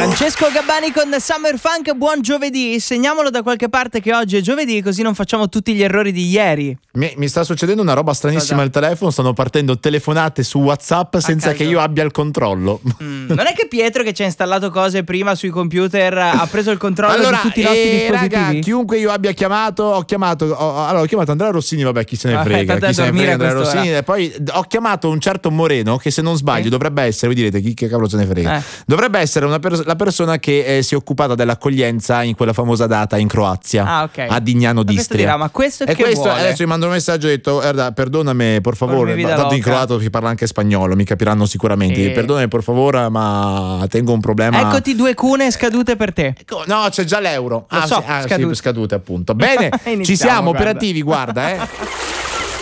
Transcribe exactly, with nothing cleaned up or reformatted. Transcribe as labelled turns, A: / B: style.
A: Francesco Gabbani con Summer Funk, buon giovedì. Segniamolo da qualche parte che oggi è giovedì, così non facciamo tutti gli errori di ieri.
B: Mi, mi sta succedendo una roba stranissima al telefono, stanno partendo telefonate su WhatsApp senza che io abbia il controllo.
A: Mm, non è che Pietro, che ci ha installato cose prima sui computer, ha preso il controllo
B: allora,
A: di tutti i nostri
B: eh,
A: dispositivi?
B: Raga, chiunque io abbia chiamato, ho chiamato, ho, allora ho chiamato Andrea Rossini, vabbè, chi se ne frega,
A: ah,
B: chi se ne frega Andrea
A: Rossini,
B: Rossini, e poi ho chiamato un certo Moreno che, se non sbaglio, eh? dovrebbe essere, voi direte chi che cavolo se ne frega, eh. dovrebbe essere una pers- la persona che eh, si è occupata dell'accoglienza in quella famosa data in Croazia,
A: ah, okay.
B: a Dignano d'Istria.
A: Dirà, ma questo
B: e
A: che
B: questo
A: vuole?
B: Adesso gli mando un messaggio, ho detto guarda, perdonami per favore, ma tanto in croato si parla anche spagnolo, mi capiranno sicuramente, e... perdonami per favore, ma tengo un problema.
A: Eccoti due cune scadute per te.
B: No, c'è già l'euro.
A: Lo
B: ah,
A: so,
B: sì, ah,
A: scadute.
B: Sì, scadute appunto. Bene, ci siamo, guarda. Operativi, guarda eh